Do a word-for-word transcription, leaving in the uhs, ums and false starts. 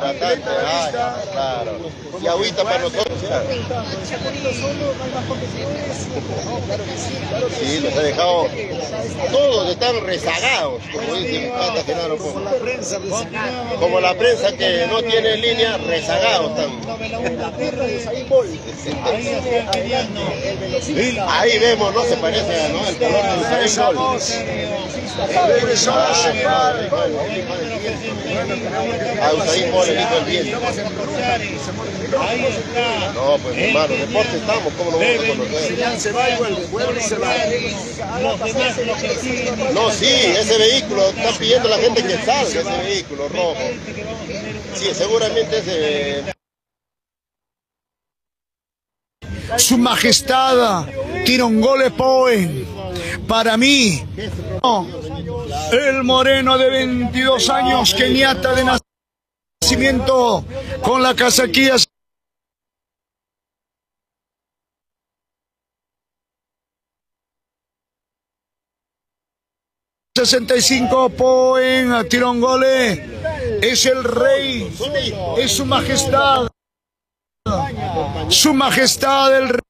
bastante, ah, claro. Y agüita para nosotros, ya. Sí, los ha dejado, todos están rezagados, como dice Pata Genaro. Como la prensa que no tiene línea, rezagados están. Ahí vemos, no se parece, ¿no? El color de Usain Bolt. Ah, Usain Bolt, el hijo del viento. No, pues hermano, deporte estamos, ¿cómo no vamos a conocer? Se va y vuelve, vuelve y se va. No, sí, ese vehículo, está pidiendo la gente que salga, ese vehículo rojo. Sí, seguramente ese... Su Majestad Tirongole Poen, para mí, el moreno de veintidós años, keniata de nacimiento, con la casaquilla sesenta y cinco, Poen Tirongole, es el rey, es su majestad, su majestad el rey.